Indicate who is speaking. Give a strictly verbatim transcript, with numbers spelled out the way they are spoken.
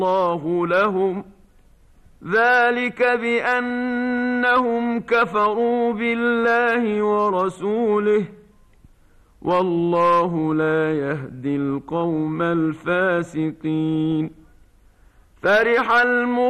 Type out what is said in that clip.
Speaker 1: الله لهم ذلك بأنهم كفروا بالله ورسوله والله لا يهدي القوم الفاسقين. فرح